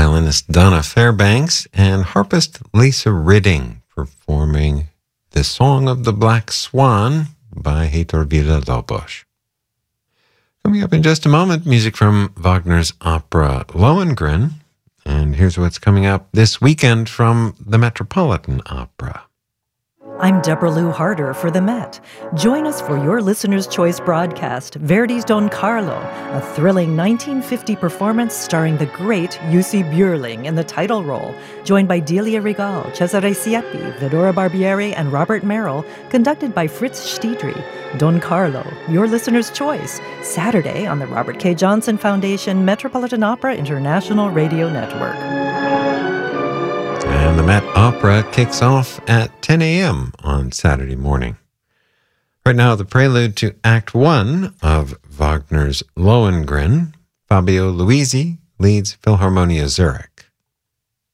violinist Donna Fairbanks and harpist Lisa Ridding performing The Song of the Black Swan by Heitor Villa-Lobos. Coming up in just a moment, music from Wagner's opera Lohengrin. And here's what's coming up this weekend from the Metropolitan Opera. I'm Deborah Lou Harder for the Met. Join us for your Listener's Choice broadcast, Verdi's Don Carlo, a thrilling 1950 performance starring the great Jussi Björling in the title role, joined by Delia Regal, Cesare Siepi, Vidora Barbieri, and Robert Merrill, conducted by Fritz Stiedry. Don Carlo, your Listener's Choice, Saturday on the Robert K. Johnson Foundation Metropolitan Opera International Radio Network. And the Met Opera kicks off at 10 a.m. on Saturday morning. Right now, the prelude to Act 1 of Wagner's Lohengrin. Fabio Luisi leads Philharmonia Zurich.